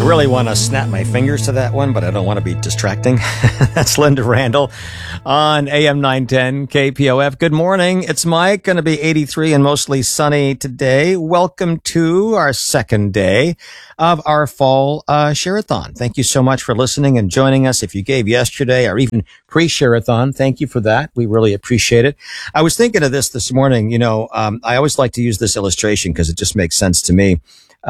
really want to snap my fingers to that one, but I don't want to be distracting. That's Linda Randall on AM 910 KPOF. Good morning. It's Mike. Going to be 83 and mostly sunny today. Welcome to our second day of our fall share-a-thon. Thank you so much for listening and joining us. If you gave yesterday or even pre-share-a-thon, thank you for that. We really appreciate it. I was thinking of this morning. I always like to use this illustration because it just makes sense to me.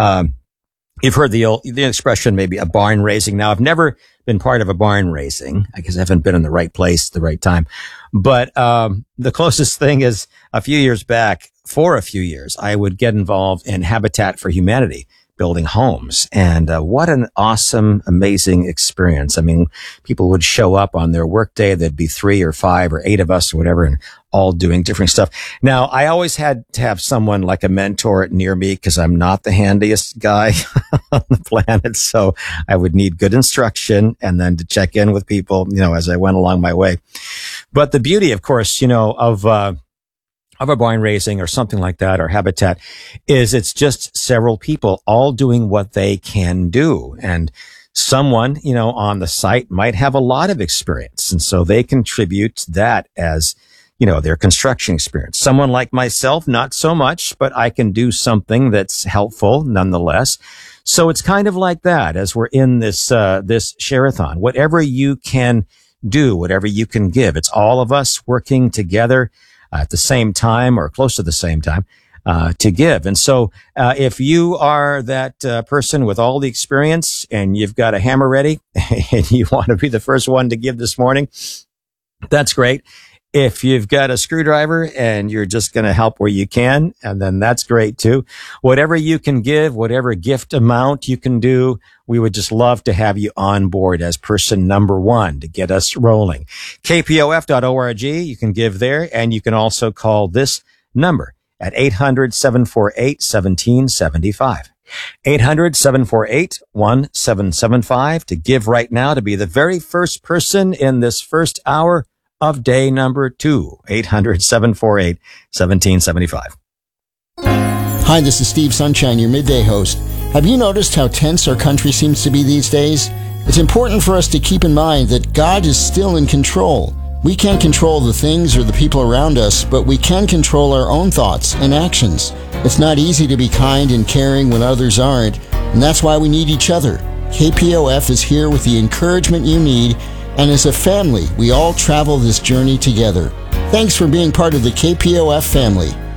You've heard the expression, maybe a barn raising. Now, I've never been part of a barn raising. I guess I haven't been in the right place at the right time. But the closest thing is a few years back, for a few years, I would get involved in Habitat for Humanity, building homes. And what an awesome, amazing experience. I mean, people would show up on their work day. There'd be 3 or 5 or 8 of us or whatever, and all doing different stuff. Now, I always had to have someone like a mentor near me because I'm not the handiest guy on the planet. So I would need good instruction and then to check in with people, as I went along my way. But the beauty, of course, of a barn raising or something like that, or Habitat, is it's just several people all doing what they can do. And someone, on the site might have a lot of experience. And so they contribute that as, their construction experience. Someone like myself, not so much, but I can do something that's helpful nonetheless. So it's kind of like that as we're in this share-a-thon. Whatever you can do, whatever you can give, it's all of us working together at the same time or close to the same time to give. And so if you are that person with all the experience and you've got a hammer ready and you want to be the first one to give this morning, that's great. If you've got a screwdriver and you're just going to help where you can, and then that's great too. Whatever you can give, whatever gift amount you can do, we would just love to have you on board as person number 1 to get us rolling. KPOF.org, you can give there, and you can also call this number at 800-748-1775. 800-748-1775 to give right now, to be the very first person in this first hour of day number 2, 800-748-1775. Hi, this is Steve Sunshine, your midday host. Have you noticed how tense our country seems to be these days? It's important for us to keep in mind that God is still in control. We can't control the things or the people around us, but we can control our own thoughts and actions. It's not easy to be kind and caring when others aren't, and that's why we need each other. KPOF is here with the encouragement you need, and as a family, we all travel this journey together. Thanks for being part of the KPOF family.